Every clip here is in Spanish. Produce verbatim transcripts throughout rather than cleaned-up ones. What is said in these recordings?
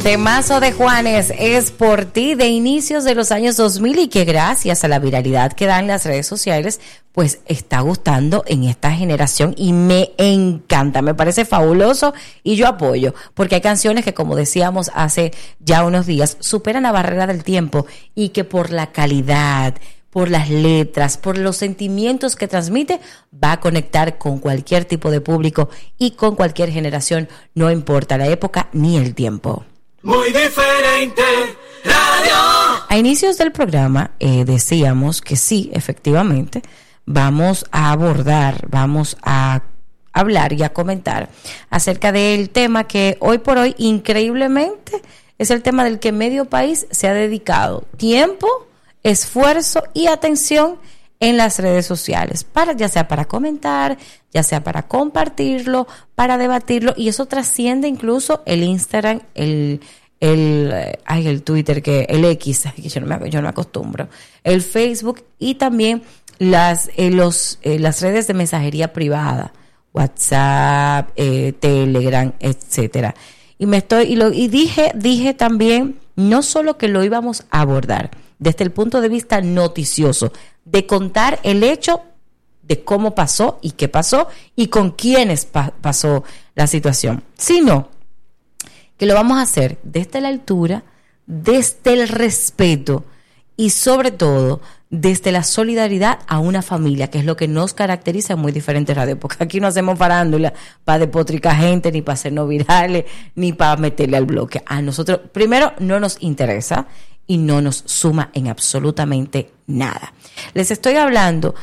Temazo de Juanes, Es por ti, de inicios de los años dos mil y que gracias a la viralidad que dan las redes sociales, pues está gustando en esta generación y me encanta, me parece fabuloso y yo apoyo, porque hay canciones que, como decíamos hace ya unos días, superan la barrera del tiempo y que por la calidad, por las letras, por los sentimientos que transmite, va a conectar con cualquier tipo de público y con cualquier generación, no importa la época ni el tiempo. Muy diferente radio. A inicios del programa eh, decíamos que sí, efectivamente, vamos a abordar, vamos a hablar y a comentar acerca del tema que hoy por hoy, increíblemente, es el tema del que medio país se ha dedicado tiempo, esfuerzo y atención en las redes sociales, para ya sea para comentar, ya sea para compartirlo, para debatirlo, y eso trasciende incluso el Instagram, el el ay, el Twitter, que el X, que yo no me yo no me acostumbro, el Facebook y también las eh, los eh, las redes de mensajería privada, WhatsApp, eh, Telegram, etcétera. Y me estoy y lo y dije dije también no solo que lo íbamos a abordar desde el punto de vista noticioso, de contar el hecho de cómo pasó y qué pasó y con quiénes pa- pasó la situación, sino que lo vamos a hacer desde la altura, desde el respeto y sobre todo desde la solidaridad a una familia, que es lo que nos caracteriza en muy diferentes radios, porque aquí no hacemos farándula para despotricar gente, ni para hacernos virales, ni para meterle al bloque. A nosotros, primero, no nos interesa y no nos suma en absolutamente nada. Les estoy hablando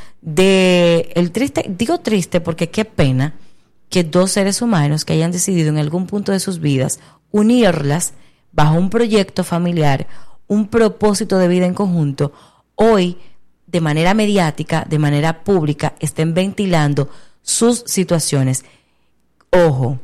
de el triste, digo triste porque qué pena que dos seres humanos que hayan decidido en algún punto de sus vidas unirlas bajo un proyecto familiar, un propósito de vida en conjunto, hoy de manera mediática, de manera pública, estén ventilando sus situaciones. Ojo,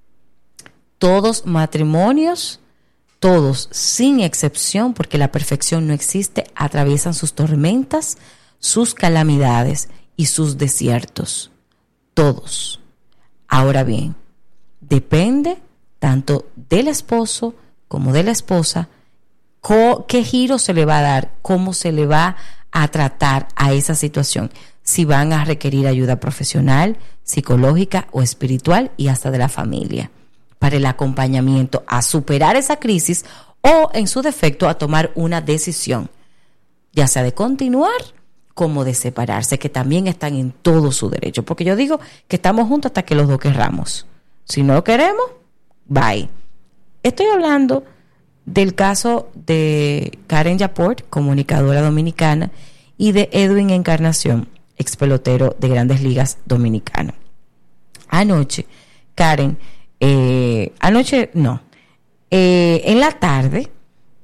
todos matrimonios, todos, sin excepción, porque la perfección no existe, atraviesan sus tormentas, sus calamidades y sus desiertos. Todos. Ahora bien, depende tanto del esposo como de la esposa co- qué giro se le va a dar, cómo se le va a tratar a esa situación, si van a requerir ayuda profesional, psicológica o espiritual y hasta de la familia, para el acompañamiento a superar esa crisis o, en su defecto, a tomar una decisión, ya sea de continuar como de separarse, que también están en todo su derecho, porque yo digo que estamos juntos hasta que los dos querramos. Si no lo queremos, bye. Estoy hablando del caso de Karen Yaport, comunicadora dominicana, y de Edwin Encarnación, ex pelotero de Grandes Ligas dominicano. Anoche, Karen Eh, anoche, no, eh, en la tarde,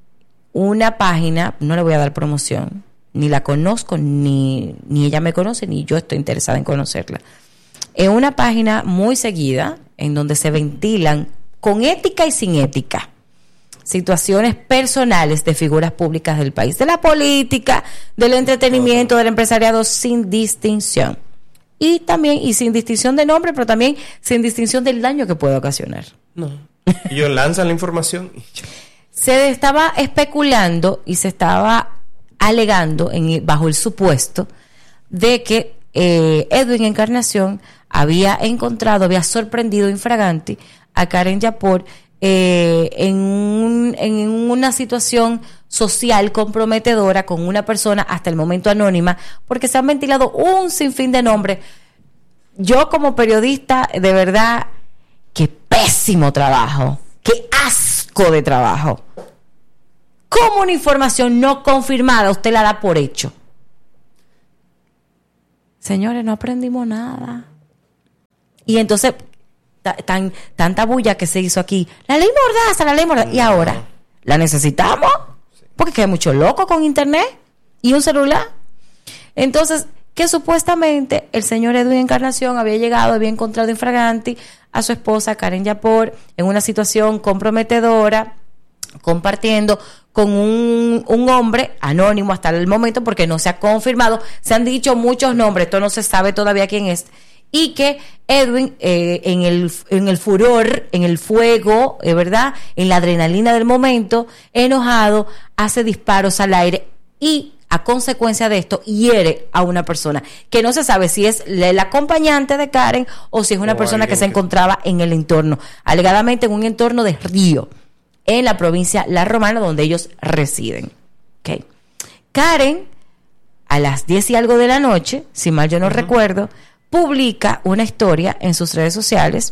una página, no le voy a dar promoción, ni la conozco, ni, ni ella me conoce, ni yo estoy interesada en conocerla. Es una página muy seguida, en donde se ventilan, con ética y sin ética, situaciones personales de figuras públicas del país, de la política, del entretenimiento, del empresariado, sin distinción. Y también, y sin distinción de nombre, pero también sin distinción del daño que puede ocasionar. No. Ellos lanzan la información. Se estaba especulando y se estaba alegando en, bajo el supuesto de que eh, Edwin Encarnación había encontrado, había sorprendido infraganti a Karen Yaport eh, en, un, en una situación social comprometedora con una persona hasta el momento anónima, porque se han ventilado un sinfín de nombres. Yo, como periodista, de verdad, qué pésimo trabajo, qué asco de trabajo. ¿Cómo una información no confirmada usted la da por hecho? Señores, no aprendimos nada. Y entonces, tan, tanta bulla que se hizo aquí, la ley mordaza, la ley mordaza, y ahora, ¿la necesitamos? Porque hay mucho loco con internet y un celular. Entonces, que supuestamente el señor Edwin Encarnación había llegado, había encontrado infraganti a su esposa Karen Yaport en una situación comprometedora, compartiendo con un, un hombre anónimo hasta el momento, porque no se ha confirmado. Se han dicho muchos nombres, esto no se sabe todavía quién es. y que Edwin eh, en el en el furor, en el fuego, eh, ¿verdad? En la adrenalina del momento, enojado, hace disparos al aire y a consecuencia de esto hiere a una persona que no se sabe si es el acompañante de Karen o si es una o persona que se que... encontraba en el entorno, alegadamente en un entorno de Río, en la provincia La Romana, donde ellos residen. Okay. Karen, a las diez y algo de la noche, si mal yo no uh-huh. recuerdo, publica una historia en sus redes sociales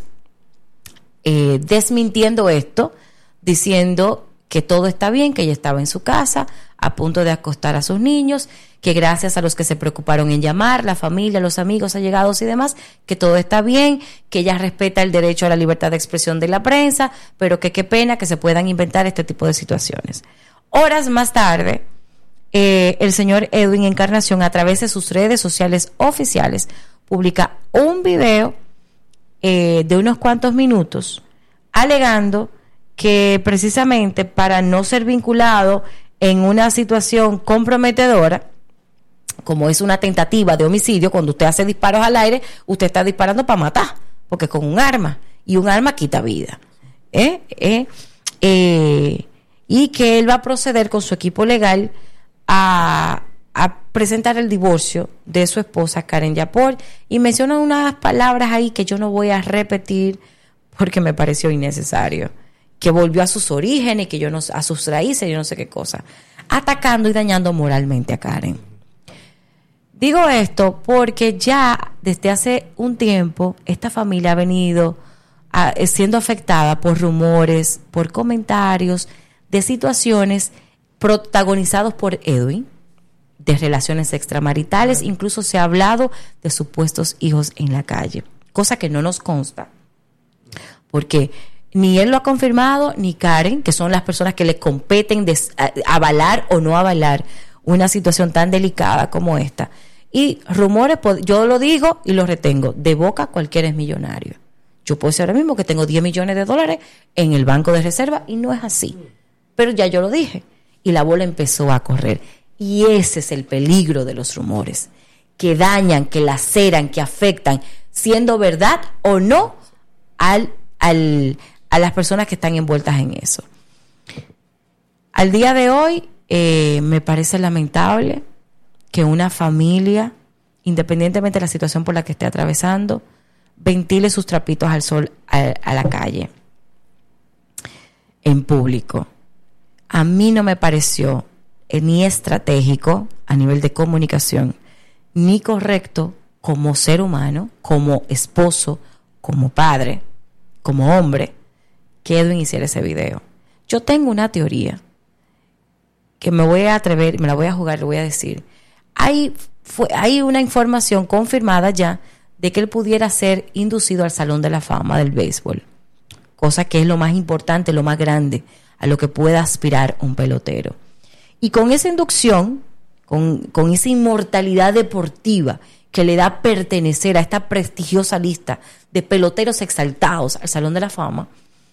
eh, desmintiendo esto, diciendo que todo está bien, que ella estaba en su casa a punto de acostar a sus niños, que gracias a los que se preocuparon en llamar, la familia, los amigos, allegados y demás, que todo está bien, que ella respeta el derecho a la libertad de expresión de la prensa, pero que qué pena que se puedan inventar este tipo de situaciones. Horas más tarde, eh, el señor Edwin Encarnación, a través de sus redes sociales oficiales, publica un video eh, de unos cuantos minutos alegando que precisamente para no ser vinculado en una situación comprometedora, como es una tentativa de homicidio, cuando usted hace disparos al aire, usted está disparando para matar, porque con un arma, y un arma quita vida. ¿Eh? ¿Eh? Eh, y que él va a proceder con su equipo legal a, a presentar el divorcio de su esposa Karen Yapor, y menciona unas palabras ahí que yo no voy a repetir porque me pareció innecesario, que volvió a sus orígenes, que yo no, a sus raíces, yo no sé qué cosa, atacando y dañando moralmente a Karen. Digo esto porque ya desde hace un tiempo esta familia ha venido a, siendo afectada por rumores, por comentarios de situaciones protagonizados por Edwin, de relaciones extramaritales, incluso se ha hablado de supuestos hijos en la calle, cosa que no nos consta, porque ni él lo ha confirmado, ni Karen, que son las personas que le competen de avalar o no avalar una situación tan delicada como esta. Y rumores, yo lo digo y lo retengo, de boca cualquiera es millonario. Yo puedo decir ahora mismo que tengo diez millones de dólares en el banco de reserva y no es así. Pero ya yo lo dije y la bola empezó a correr. Y ese es el peligro de los rumores, que dañan, que laceran, que afectan, siendo verdad o no al... al a las personas que están envueltas en eso. Al día de hoy, eh, me parece lamentable que una familia, independientemente de la situación por la que esté atravesando, ventile sus trapitos al sol a, a la calle, en público. A mí no me pareció eh, ni estratégico a nivel de comunicación, ni correcto como ser humano, como esposo, como padre, como hombre, que Edwin hiciera ese video. Yo tengo una teoría que me voy a atrever, me la voy a jugar, le voy a decir. Hay, fue, hay una información confirmada ya de que él pudiera ser inducido al Salón de la Fama del béisbol, cosa que es lo más importante, lo más grande a lo que pueda aspirar un pelotero. Y con esa inducción, con, con esa inmortalidad deportiva que le da pertenecer a esta prestigiosa lista de peloteros exaltados al Salón de la Fama,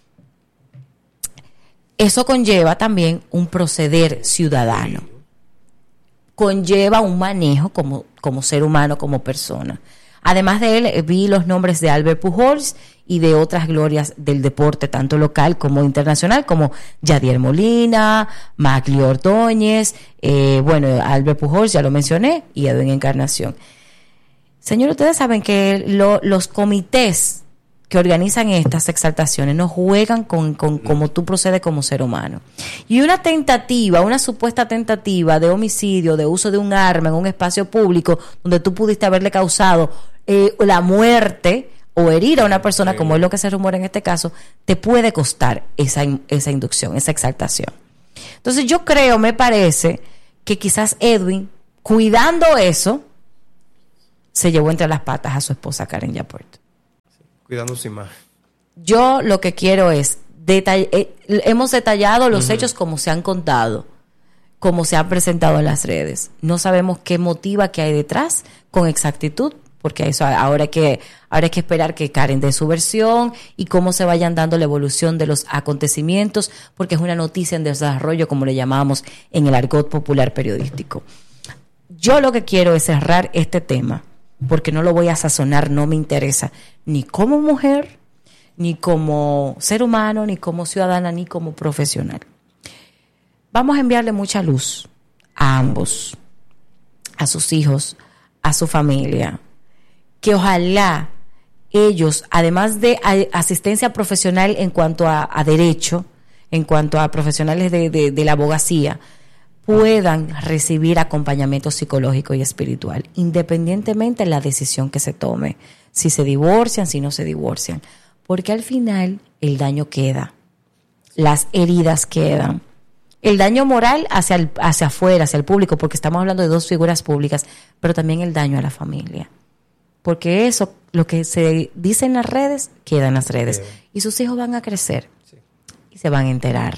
eso conlleva también un proceder ciudadano, conlleva un manejo como, como ser humano, como persona. Además de él, vi los nombres de Albert Pujols y de otras glorias del deporte, tanto local como internacional, como Yadier Molina, Magli Ordóñez, eh, bueno, Albert Pujols ya lo mencioné, y Edwin Encarnación. Señor, ustedes saben que lo, los comités que organizan estas exaltaciones no juegan con, con cómo tú procedes como ser humano. Y una tentativa, una supuesta tentativa de homicidio, de uso de un arma en un espacio público donde tú pudiste haberle causado eh, la muerte o herir a una persona, sí, como es lo que se rumora en este caso, te puede costar esa, esa inducción, esa exaltación. Entonces yo creo, me parece, que quizás Edwin, cuidando eso, se llevó entre las patas a su esposa Karen Yapor. Cuidando su imagen. Yo lo que quiero es, detall- eh, hemos detallado los uh-huh. hechos como se han contado, como se han presentado en las redes. No sabemos qué motiva que hay detrás con exactitud, porque eso ahora hay que, ahora hay que esperar que Karen dé su versión y cómo se vayan dando la evolución de los acontecimientos, porque es una noticia en desarrollo, como le llamamos en el argot popular periodístico. Yo lo que quiero es cerrar este tema porque no lo voy a sazonar, no me interesa, ni como mujer, ni como ser humano, ni como ciudadana, ni como profesional. Vamos a enviarle mucha luz a ambos, a sus hijos, a su familia, que ojalá ellos, además de asistencia profesional en cuanto a, a derecho, en cuanto a profesionales de, de, de la abogacía, puedan recibir acompañamiento psicológico y espiritual, independientemente de la decisión que se tome, si se divorcian, si no se divorcian, porque al final el daño queda, las heridas quedan, el daño moral hacia, el, hacia afuera, hacia el público, porque estamos hablando de dos figuras públicas, pero también el daño a la familia, porque eso, lo que se dice en las redes, queda en las redes, sí. Y sus hijos van a crecer, sí. Y se van a enterar,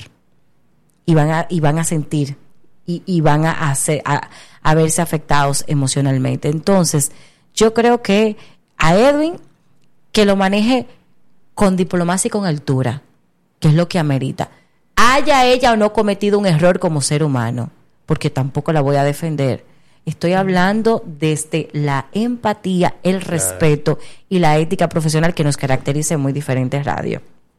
y van a, y van a sentir, Y, y van a, hacer, a, a verse afectados emocionalmente. Entonces, yo creo que a Edwin, que lo maneje con diplomacia y con altura, que es lo que amerita. Haya ella o no cometido un error como ser humano, porque tampoco la voy a defender. Estoy hablando desde la empatía, el respeto y la ética profesional que nos caracteriza en muy diferentes radios.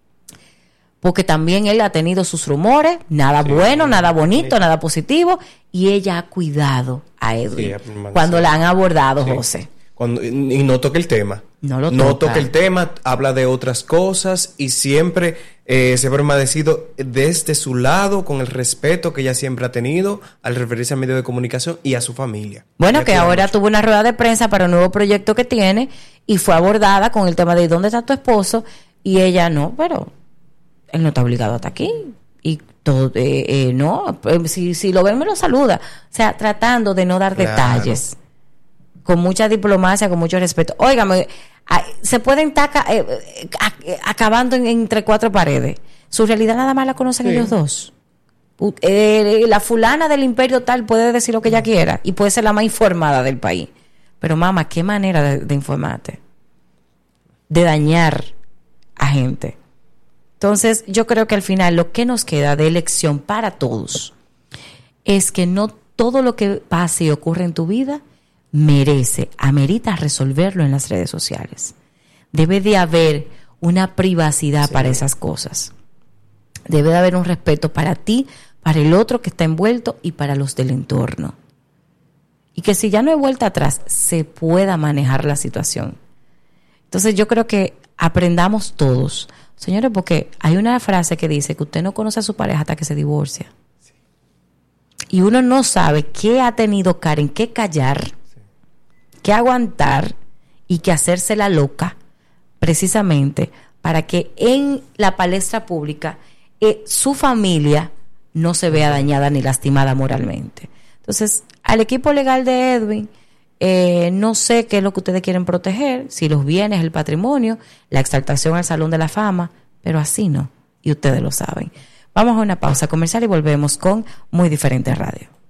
Porque también él ha tenido sus rumores, nada sí, bueno, sí, nada bonito, sí. Nada positivo, y ella ha cuidado a Edwin sí, cuando la han abordado, sí. José. Cuando, y no toca el tema. No lo no toca. toca el tema, habla de otras cosas y siempre eh, se ha permanecido desde su lado con el respeto que ella siempre ha tenido al referirse a medios de comunicación y a su familia. Bueno, ella que ahora mucho. Tuvo una rueda de prensa para un nuevo proyecto que tiene y fue abordada con el tema de ¿dónde está tu esposo? Y ella no, pero... él no está obligado hasta aquí y todo eh, eh, no si, si lo ven me lo saluda, o sea, tratando de no dar claro. Detalles, con mucha diplomacia, con mucho respeto. Óigame, se pueden estar eh, eh, acabando en, entre cuatro paredes, su realidad nada más la conocen sí. Ellos dos. Eh, la fulana del imperio tal puede decir lo que ella quiera y puede ser la más informada del país, pero mamá, qué manera de, de informarte, de dañar a gente. Entonces, yo creo que al final lo que nos queda de elección para todos es que no todo lo que pase y ocurre en tu vida merece, amerita resolverlo en las redes sociales. Debe de haber una privacidad sí. Para esas cosas. Debe de haber un respeto para ti, para el otro que está envuelto y para los del entorno. Y que si ya no hay vuelta atrás, se pueda manejar la situación. Entonces, yo creo que aprendamos todos. Señores, porque hay una frase que dice que usted no conoce a su pareja hasta que se divorcia. Sí. Y uno no sabe qué ha tenido Karen que callar, sí. Que aguantar y que hacerse la loca, precisamente para que en la palestra pública eh, su familia no se vea dañada ni lastimada moralmente. Entonces, al equipo legal de Edwin, Eh, no sé qué es lo que ustedes quieren proteger, si los bienes, el patrimonio, la exaltación al Salón de la Fama, pero así no, y ustedes lo saben. Vamos a una pausa comercial y volvemos con Muy Diferente Radio.